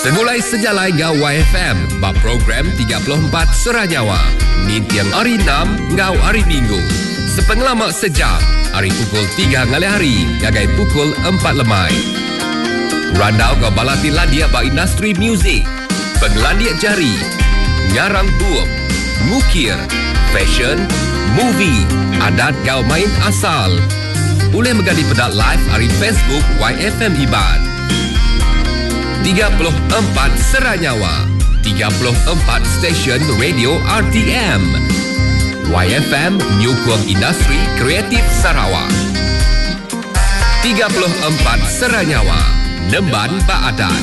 Segulai sejalai ngau YFM, bab program 34 Seranyawa. Ni tiang hari 6 ngau hari Minggu. Sepengalamak sejak hari pukul 3 ngali hari, ngagai pukul 4 lemai. Randau ngau balati landia ba industri muzik, penglandia jari, ngarang buam, ngukir, fashion, movie, adat ngau main asal. Boleh menggadi pedak live hari Facebook YFM Iban. 34 Seranyawa, 34 stesen radio RTM. YFM Nyukung Industri Kreatif Sarawak. 34 Seranyawa, Nemban Baadan.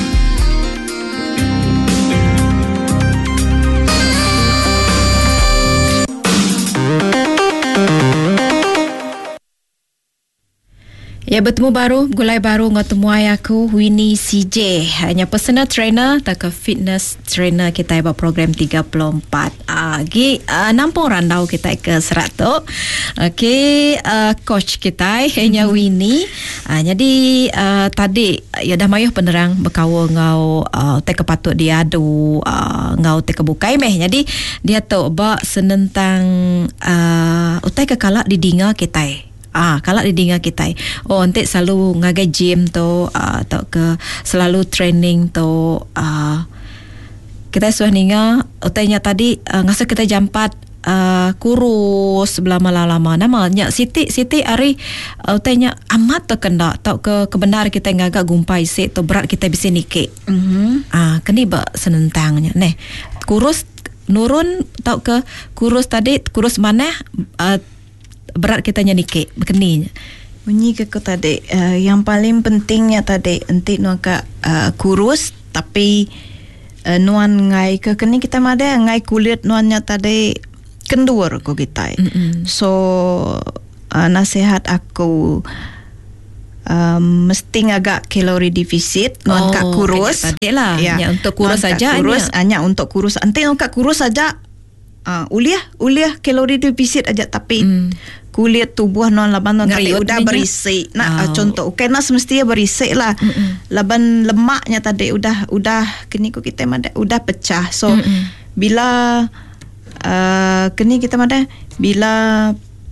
Ya, bertemu baru, gulai baru ngotemu aku Winnie CJ. Hanya personal trainer tak ke fitness trainer kita buat program 34. Nampung randau kita ke serat tu. Okey, coach kita hanya Winnie. Jadi tadi ya dah mayuh penerang berkawa ngau tek patut dia adu ngau tek bukai meh. Jadi dia tu ba senentang utai ke kalak di dinga kita. Kalau di dinga kita nanti selalu ngagai gym tu atau ke selalu training tu kita suah ninga utainya tadi ngasa kita jampat kurus lama-lama namanya Siti hari utainya amat terkena tau ke kebenar kita ngagak gumpai se tu berat kita bisa nike keni ba senentangnya neh kurus nurun tau ke kurus tadi kurus mana berat kita nyanyi berkeninya. Bunyi ke tadi yang paling pentingnya tadi enti nuaka kurus tapi nuan ngai ke keni kita mada ngai kulit nuannya tadi kendur ko kita. So nasihat aku mesti agak kalori defisit nuan kak kurus. Tadi lah ya, hanya untuk kurus saja hanya untuk kurus. Enti nuan kak kurus saja uliah kalori defisit aja tapi kulit tubuh non laban non tadi udah berisi. Contoh kena semestinya berisi lah. Laban lemaknya tadi udah kini kita mada udah pecah. So bila kini kita mada bila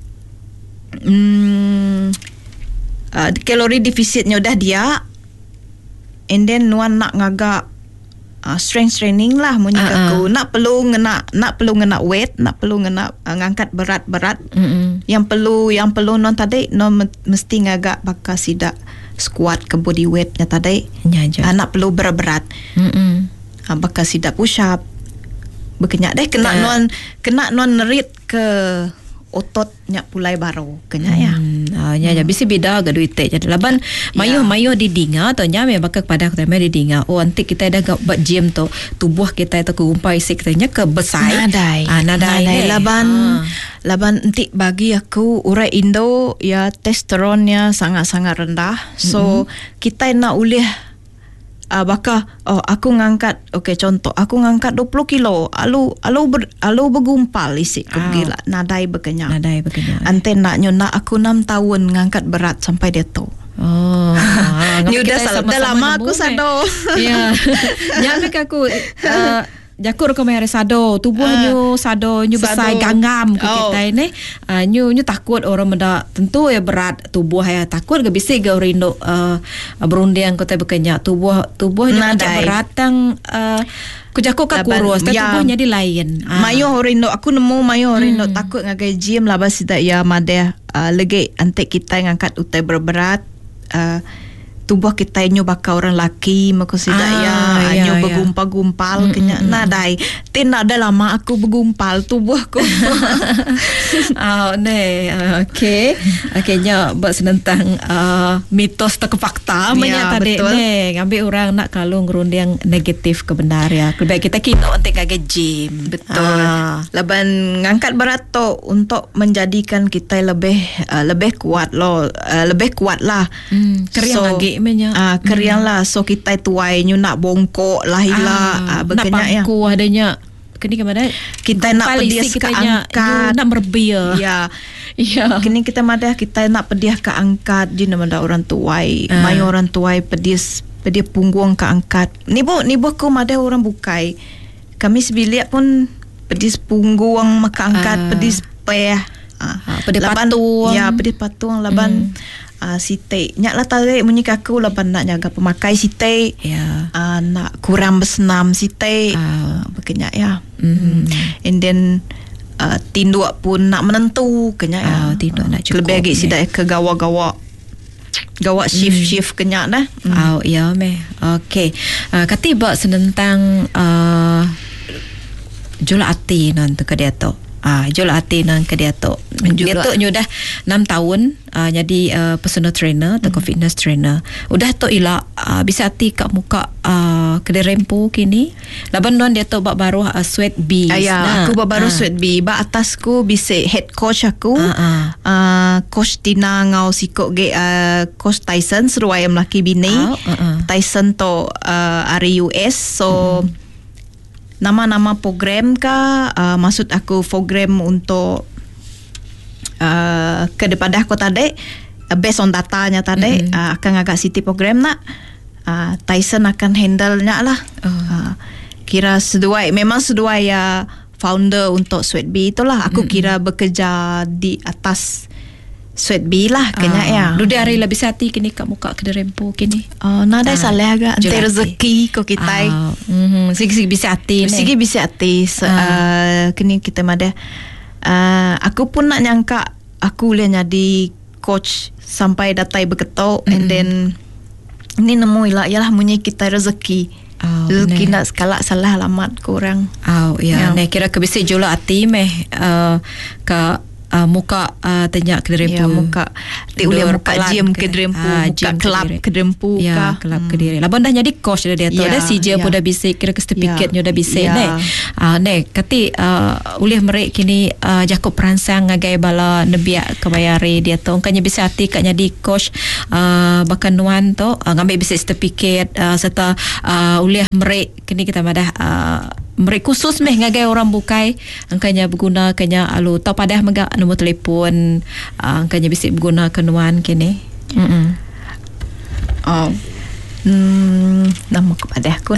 kalori defisitnya udah dia, and then nuan nak ngagak strength training lah munya aku nak perlu ngena weight, nak perlu ngena ngangkat berat-berat. Yang perlu non tadi non mesti ngagak bakal sidak squat ke body weightnya tadi. Nak perlu berat-berat. Bakal sidak push up. Berkenyak deh kena non nerit ke ototnya pulai baru kena ya. Ya bisi beda ga duit jadi laban mayo di dinga tu nya me bakal kepada kita di dinga. Nanti kita dah buat gym tu tubuh kita tu kumpai sekretnya ke besar. Nadai laban nanti bagi aku urai Indo ya testosteronnya sangat-sangat rendah. So kita nak ulih bakal aku ngangkat contoh aku ngangkat 20 kilo alu bergumpal isi gila nadai berkenyang ante nak aku 6 tahun ngangkat berat sampai dia tu ni udah lama aku sado ya nyampe aku jakur ko mere sado tubuhnya sado nyu besar gangam ko kita ini nyu takut orang menda tentu ya berat tubuh ya takut ke bisi ke rindo berundang ko bekenya tubuhnya berat tang kujaku ka kurus tapi tubuhnya di lain mayo rindo aku nemu mayo rindo takut ngagai gym lah bas tidak ya made legi antek kita ngangkat utai berat tubuh kita nyo bakal orang laki mako sida nyo bergumpal-gumpal kenya nadai tina ada lama aku bergumpal tubuhku okeynya buat senentang mitos atau fakta tadi ngambil orang nak kalau ngerundang negatif ke benar ya lebih kita untuk ngagak gym betul laban ngangkat berat tu untuk menjadikan kita lebih kuat lah keriang lagi keriang lah so kita tuai nyu nak bongkok lah nak pangku adanya kini kemana kita nak pedias ke angkat nak merbia kini kita madah kita nak pediah ke angkat di nama orang tuai mai orang tuai pedias Pedia punggung ka angkat. Ni bo ko ada orang bukai. Kami sebilik pun pedis punggung maka angkat pedis payah. Pedis patung. Ya, pedis patung laban site. Nyak lah tarik munyi kaku laban nak jaga pemakai site. Ya. Nak kurang bersenam site. Berkenyak ya. And then tinduk pun nak menentu kenyak ya. Tinduk nak cukup. Lebih lagi sidak ke gawa-gawa shift kenyak dah. Ya meh. Okey. Kati bak senentang jual hati nan tu ke dia tu. Jual hati nan ke dia tu. Dia tu dah 6 tahun jadi personal trainer atau fitness trainer. Udah tu ila bisa hati kat muka kedai rempu kini. Laban don dia tu bak baru Sweat Bee. Aku bak baru Sweat Bee. Bak atasku bisa head coach aku. Coach Tina ngau sikok ge Coach Tyson seruai melaki bini. Tyson tu ari US. So nama-nama program ka maksud aku program untuk ke depan dah ko tadi based on datanya tadi akan agak city program nak Tyson akan handle nya lah. Kira sesuai memang sesuai ya founder untuk Sweat Bee itulah aku kira bekerja di atas Sweat Bee lah kena ya. Dua hari lebih sati kini kat muka kedai rempu kini. Nada salah agak ante rezeki ko kita. Sigi bisa hati. Sigi bisa hati. Kini kita mada. Aku pun nak nyangka aku boleh jadi coach sampai datai berketok and then ni nemu ialah munyi kita rezeki. Rezeki nak sekala salah alamat korang. Nek kira ke bisa jual hati meh ke muka tenyak kedai rempu. Ya, muka boleh muka gym kedai rempu, muka kelab kedai rempu. Ya, kelab kedai. Laban dah jadi coach dia tu. Dah CJ pun dah bisa kira ke certificate dah bisa nek kati ulih merek kini Jakob peransang ngagai bala nebiak kebayari dia tu. Ongkanya bisa hati kat jadi coach bahkan nuan tu ngambil bisa certificate serta ulih merek kini kita madah mereka khusus meh ngagai orang bukai angkanya berguna kanya alu tau padah megak nombor telefon angkanya bisa berguna kenuan kini. Nama kepada aku.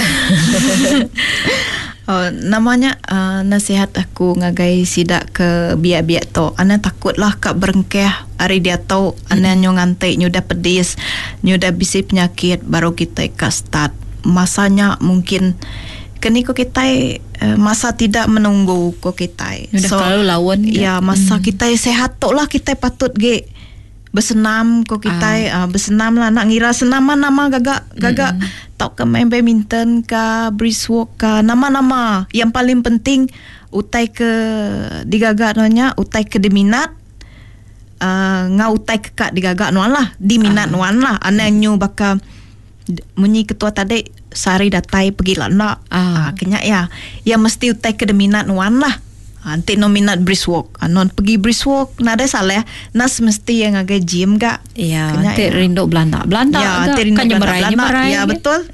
Namanya nasihat aku ngagai sidak ke biak-biak tu. Ana takutlah kak berengkeh hari dia tahu ana nyo ngantai nyo dah pedis, nyo dah bisa penyakit baru kita start. Masanya mungkin kini ko kita masa tidak menunggu ko kita. So kalau lawan ya masa kita sehat tok lah kita patut ge bersenam ko kita bersenam lah nak ngira senaman nama gagak tok ke main badminton ka brisk walk ka nama-nama yang paling penting utai ke digagak nonya utai ke diminat ngau utai ke kak digagak nuan lah diminat nuan lah ananyo baka munyi ketua tadi sehari datai pergi lah nak kenyak ya mesti utai ke minat nuan lah nanti no minat brisk walk non pergi brisk walk nada salah nas mesti yang agak gym gak nanti rindu Belanda ya nanti rindu Belanda ya betul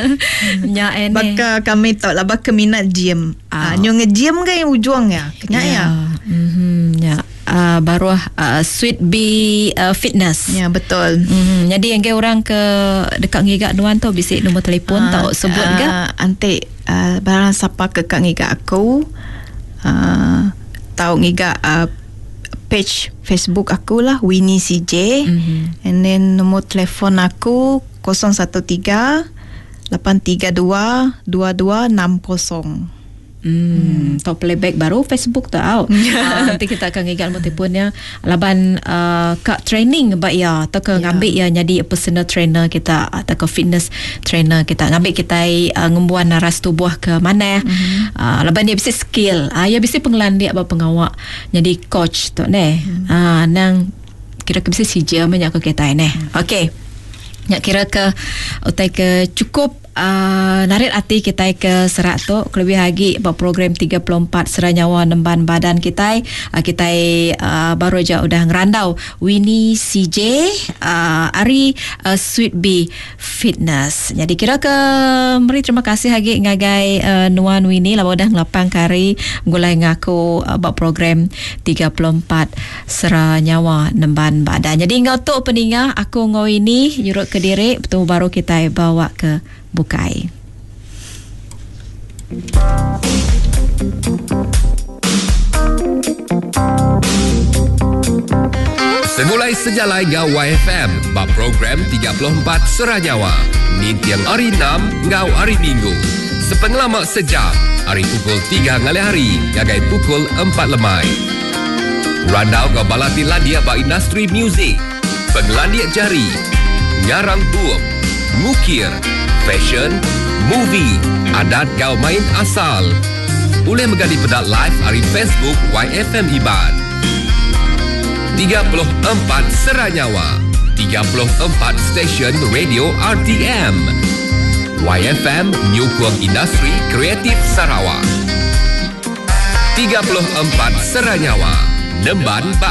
baka kami tak lah baka minat gym nyo nge-gym gak yang ujung ya kenyak baru Sweat Bee Fitness. Ya betul. Jadi yang orang ke dekat ngigak nuan tu bisa nombor telefon tau sebut gak? Nanti barang siapa ke kak ngigak aku tahu ngigak page Facebook aku lah Winnie CJ and then nombor telefon aku 013 832 2260. Top playback baru Facebook tahu. Nanti kita akan ingat telefonnya laban kak training bak ya atau ke ngambil ya jadi personal trainer kita atau ke fitness trainer kita ngambil kita ngembuan ras tubuh ke mana laban dia bisa skill ya bisa pengelan dia bak pengawak jadi coach tu neh nang kira bisa CJ banyak ke kita neh. Okey. Nak kira ke utai ke cukup narit hati kita ke serat tu lebih lagi program 34 Seranyawa Nemban Badan kita baru je udah ngerandau Winnie CJ Ari Sweet Bee Fitness. Jadi kira ke meri terima kasih lagi ngagai Nuan Winnie lah udah ngelapang kari gulai ngaku program 34 Seranyawa Nemban Badan. Jadi ngau tu peningah aku ngau ini yurut ke diri betul baru kita bawa ke Bukai. Semulai sejalai ngau YFM bab program 34 Seranyawa. Nintiang hari 6 ngau hari Minggu. Sepengalamak sejam hari pukul 3 ngalai hari ngagai pukul 4 lemai. Randau ngau balati landia ba industri muzik, penglandia jari, ngarang buuk, ngukir, fashion, movie, adat kau main asal. Boleh menggali pedat live hari Facebook YFM Iban. 34 Seranyawa, 34 stesen radio RTM. YFM Nyukung Industri Kreatif Sarawak. 34 Seranyawa, Nemban Badan.